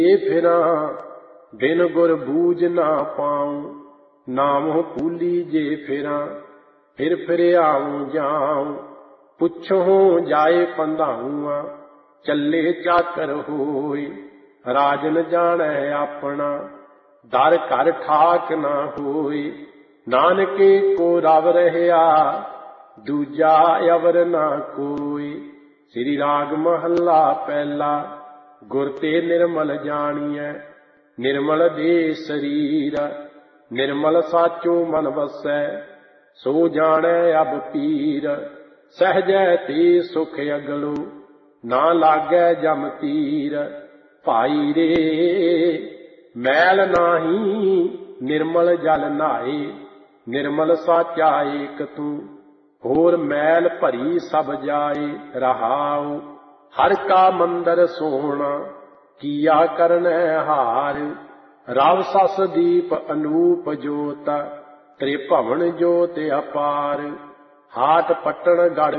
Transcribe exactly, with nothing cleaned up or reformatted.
ये फिरा बिन गुर बूझ ना पाऊं, नाम भूली जे फिरा फिर फिर आऊं जाऊं। पुछो जाए पंधाऊआ चले चाकर होई, राजन जाने अपना दर घर ठाक ना होई। नानके को रव रहया दूजा अवर ना कोई। श्री राग महला पहला गुर ते निर्मल जानिए, निर्मल दे शरीर निर्मल साचो मन बसै। सो जाने अब पीर सहजै ते सुख अगलो, ना लागै जम तीर। भाई रे मैल नाही निर्मल जल नहाए, निर्मल साचा एक तू होर मैल भरी सब जाए। रहाओ हर का मंदर सोना किया करनै हार। रव सस दीप अनूप जोत त्रिभवन जोत अपार। हाट पट्टन गढ़